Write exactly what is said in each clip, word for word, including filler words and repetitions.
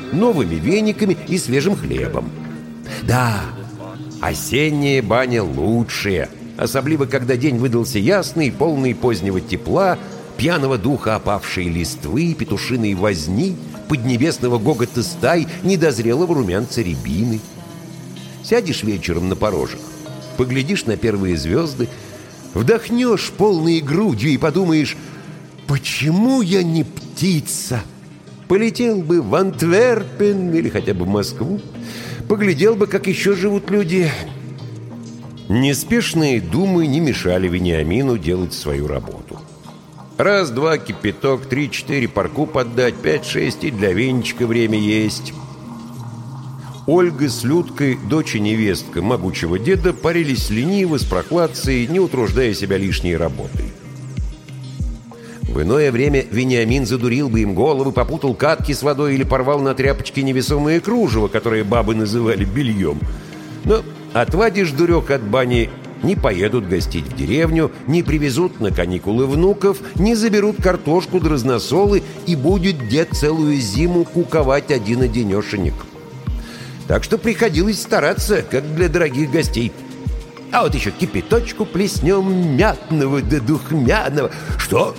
новыми вениками и свежим хлебом. Да, осенняя баня лучшая, особливо когда день выдался ясный, полный позднего тепла, пьяного духа опавшей листвы, петушиной возни, поднебесного гогота стай, недозрелого румянца рябины. Сядешь вечером на порожек, поглядишь на первые звезды, вдохнешь полной грудью и подумаешь: почему я не птица? Полетел бы в Антверпен или хотя бы в Москву, поглядел бы, как еще живут люди. Неспешные думы не мешали Вениамину делать свою работу. Раз-два кипяток, три-четыре парку поддать, пять-шесть и для венчика время есть. Ольга с Людкой, дочь и невестка могучего деда, парились лениво, с прохладцей, не утруждая себя лишней работой. В иное время Вениамин задурил бы им головы, попутал катки с водой или порвал на тряпочке невесомое кружево, которое бабы называли бельем. Но отвадишь дурек от бани, не поедут гостить в деревню, не привезут на каникулы внуков, не заберут картошку да разносолы, и будет дед целую зиму куковать один-одинешенек. Так что приходилось стараться, как для дорогих гостей. А вот еще кипяточку плеснем мятного да духмяного. Что?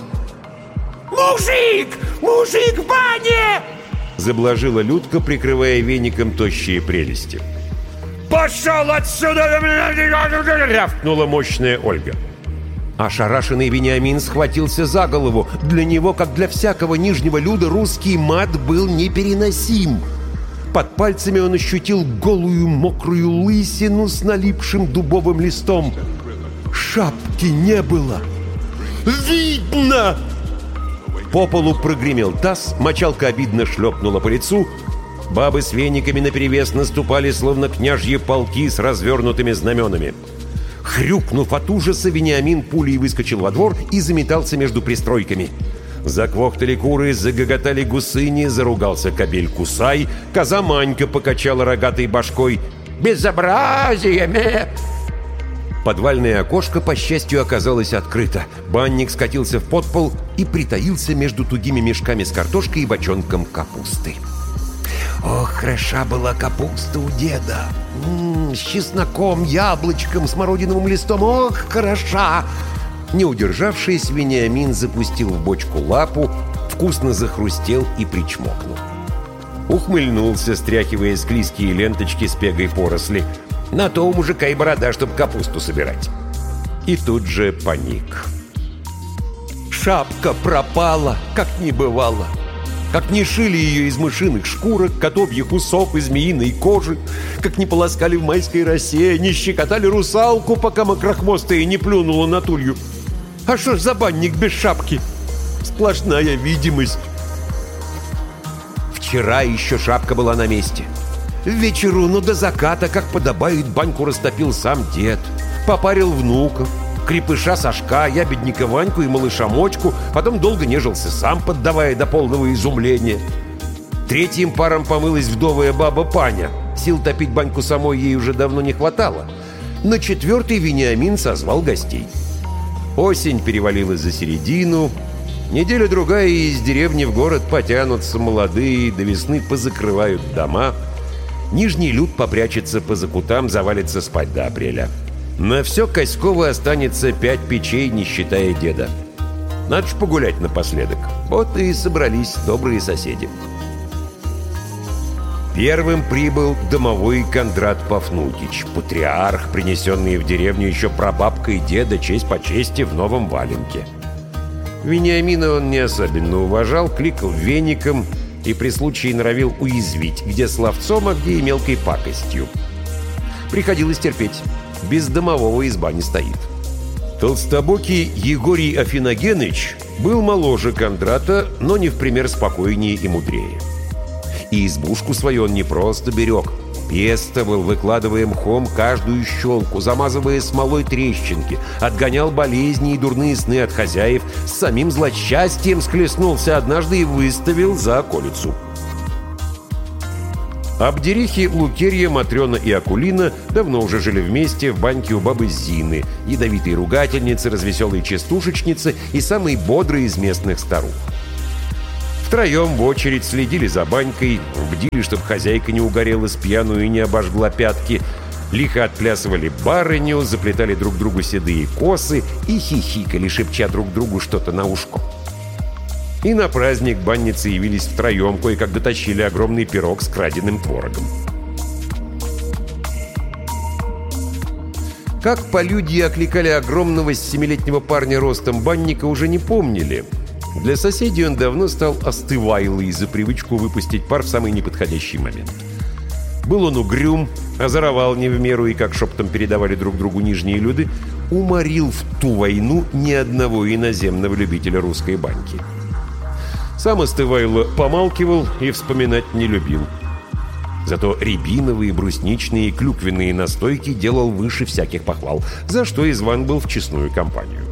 «Мужик! Мужик в бане!» заблажила Людка, прикрывая веником тощие прелести. «Пошел отсюда!» — рявкнула мощная Ольга. Ошарашенный Вениамин схватился за голову. Для него, как для всякого нижнего люда, русский мат был непереносим. Под пальцами он ощутил голую мокрую лысину с налипшим дубовым листом. Шапки не было. «Видно!» По полу прогремел таз, мочалка обидно шлепнула по лицу. Бабы с вениками наперевес наступали, словно княжьи полки с развернутыми знаменами. Хрюкнув от ужаса, Вениамин пулей выскочил во двор и заметался между пристройками. Заквохтали куры, загоготали гусыни, заругался кобель Кусай, коза Манька покачала рогатой башкой. «Безобразие, ме!» Подвальное окошко, по счастью, оказалось открыто. Банник скатился в подпол и притаился между тугими мешками с картошкой и бочонком капусты. Ох, хороша была капуста у деда. М-м, с чесноком, яблочком, смородиновым листом. Ох, хороша! Не удержавшись, Вениамин запустил в бочку лапу, вкусно захрустел и причмокнул. Ухмыльнулся, стряхивая склизкие ленточки с пегой поросли. На то у мужика и борода, чтобы капусту собирать. И тут же паник. Шапка пропала, как не бывало. Как не шили ее из мышиных шкурок, котовьих усов и змеиной кожи, как не полоскали в майской росе, не щекотали русалку, пока мокрохвостая не плюнула на тулью. А что ж за банник без шапки? Сплошная видимость. Вчера еще шапка была на месте. В вечеру, но до заката, как подобает, баньку растопил сам дед. Попарил внуков, крепыша Сашка, ябедника Ваньку и малыша Мочку, потом долго нежился сам, поддавая до полного изумления. Третьим паром помылась вдовая баба Паня. Сил топить баньку самой ей уже давно не хватало. На четвертый Вениамин созвал гостей. Осень перевалилась за середину. Неделя-другая, и из деревни в город потянутся молодые, до весны позакрывают дома. Нижний люд попрячется по закутам, завалится спать до апреля. На все Коськово останется пять печей, не считая деда. Надо ж погулять напоследок. Вот и собрались добрые соседи. Первым прибыл домовой Кондрат Пафнутич, патриарх, принесенный в деревню еще прабабкой деда, честь по чести, в новом валенке. Вениамина он не особенно уважал, кликал веником и при случае норовил уязвить, где словцом, а где и мелкой пакостью. Приходилось терпеть. Без домового изба не стоит. Толстобокий Егорий Афиногеныч был моложе Кондрата, но не в пример спокойнее и мудрее. И избушку свою он не просто берег, пестовал, выкладывая мхом каждую щелку, замазывая смолой трещинки, отгонял болезни и дурные сны от хозяев, с самим злосчастьем схлестнулся однажды и выставил за околицу. Абдерихи Лукерья, Матрена и Акулина давно уже жили вместе в баньке у бабы Зины, ядовитой ругательницы, развеселой частушечницы и самой бодрой из местных старух. Втроем в очередь следили за банькой, бдили, чтобы хозяйка не угорела с пьяну и не обожгла пятки, лихо отплясывали барыню, заплетали друг другу седые косы и хихикали, шепча друг другу что-то на ушко. И на праздник банницы явились втроем, кое-как дотащили огромный пирог с краденым творогом. Как полюдьи окликали огромного семилетнего парня ростом банника, уже не помнили. Для соседей он давно стал остывайлой за привычку выпустить пар в самый неподходящий момент. Был он угрюм, озоровал не в меру и, как шептом передавали друг другу нижние люди, уморил в ту войну ни одного иноземного любителя русской баньки. Сам Остывайло помалкивал и вспоминать не любил. Зато рябиновые, брусничные и клюквенные настойки делал выше всяких похвал, за что и зван был в честную компанию.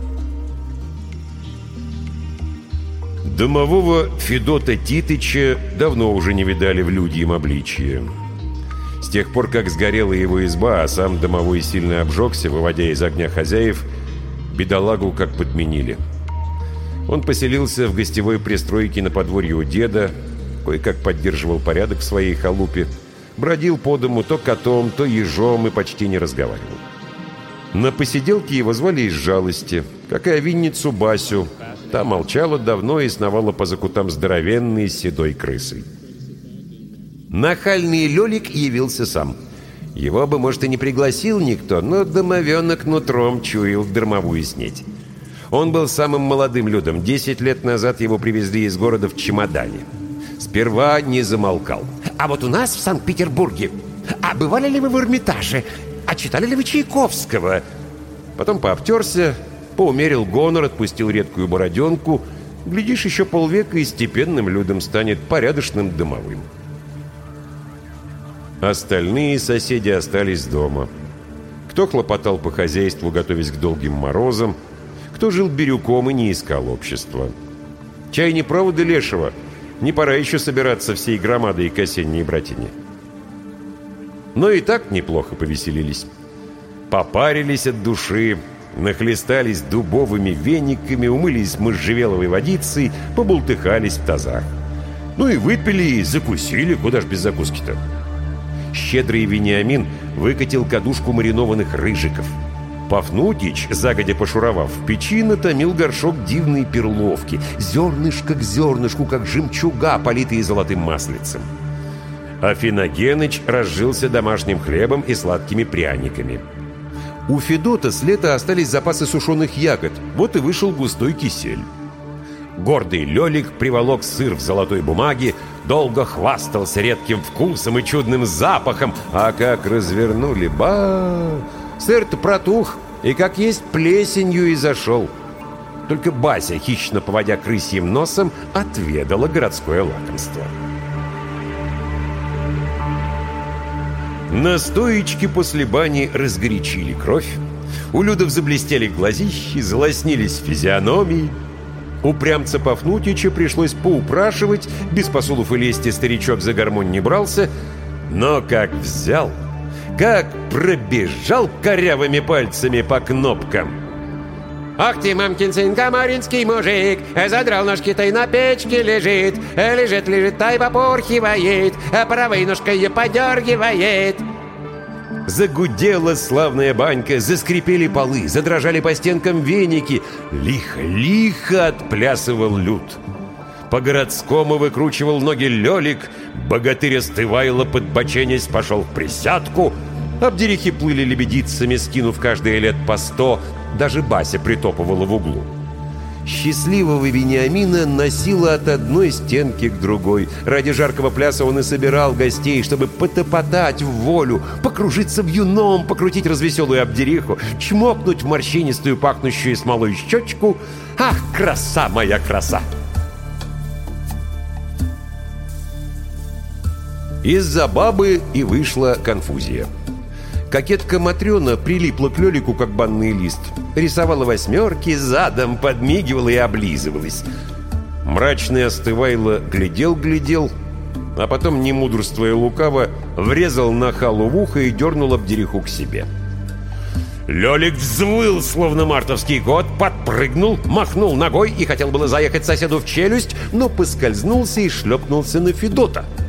Домового Федота Титыча давно уже не видали в людьем обличье. С тех пор, как сгорела его изба, а сам домовой сильно обжегся, выводя из огня хозяев, бедолагу как подменили. Он поселился в гостевой пристройке на подворье у деда, кое-как поддерживал порядок в своей халупе, бродил по дому то котом, то ежом и почти не разговаривал. На посиделке его звали из жалости, как и овинницу Басю. Та молчала давно и сновала по закутам здоровенной седой крысой. Нахальный Лёлик явился сам. Его бы, может, и не пригласил никто, но домовенок нутром чуял дармовую снеть. Он был самым молодым людом. Десять лет назад его привезли из города в чемодане. Сперва не замолкал. А вот у нас в Санкт-Петербурге. А бывали ли вы в Эрмитаже? А читали ли вы Чайковского? Потом пообтерся, поумерил гонор, отпустил редкую бороденку. Глядишь, еще полвека и степенным людям станет порядочным домовым. Остальные соседи остались дома. Кто хлопотал по хозяйству, готовясь к долгим морозам, кто жил бирюком и не искал общества. Чай не проводы лешего, не пора еще собираться всей громадой к осенней братине. Но и так неплохо повеселились. Попарились от души, нахлестались дубовыми вениками, умылись можжевеловой водицей, побултыхались в тазах. Ну и выпили, и закусили, куда ж без закуски-то. Щедрый Вениамин выкатил кадушку маринованных рыжиков. Пафнутич, загодя пошуровав в печи, натомил горшок дивной перловки, зернышко к зернышку, как жемчуга, политые золотым маслицем. А Финогеныч разжился домашним хлебом и сладкими пряниками. У Федота с лета остались запасы сушеных ягод, вот и вышел густой кисель. Гордый Лёлик приволок сыр в золотой бумаге, долго хвастался редким вкусом и чудным запахом, а как развернули, ба! Сыр-то протух, и как есть плесенью и зашел. Только Бася, хищно поводя крысьим носом, отведала городское лакомство. Настоечки после бани разгорячили кровь, у людов заблестели глазищи, залоснились физиономии. Упрямца Пафнутича пришлось поупрашивать, без посулов и лести старичок за гармонь не брался, но как взял, как пробежал корявыми пальцами по кнопкам. Ах ты, мамкин сын, комаринский мужик, задрал ножки-то и на печке лежит. Лежит, лежит, та и попорхивает, правой ножкой ее подергивает. Загудела славная банька, заскрипели полы, задрожали по стенкам веники. Лихо-лихо отплясывал люд. По-городскому выкручивал ноги Лёлик, богатырь Остывайло, подбоченясь, пошел в присядку. Обдерихи плыли лебедицами, скинув каждые лет по сто. Даже Бася притопывала в углу. Счастливого Вениамина носило от одной стенки к другой. Ради жаркого пляса он и собирал гостей, чтобы потопотать в волю, покружиться в юном, покрутить развеселую обдериху, чмокнуть в морщинистую, пахнущую смолой щечку. Ах, краса моя краса! Из-за бабы и вышла конфузия. Кокетка Матрена прилипла к Лёлику, как банный лист. Рисовала восьмерки, задом подмигивала и облизывалась. Мрачный Остывайло глядел-глядел, а потом, не мудрствуя лукаво, врезал нахалу в ухо и дернул обдериху к себе. Лёлик взвыл, словно мартовский кот, подпрыгнул, махнул ногой и хотел было заехать соседу в челюсть, но поскользнулся и шлепнулся на Федота.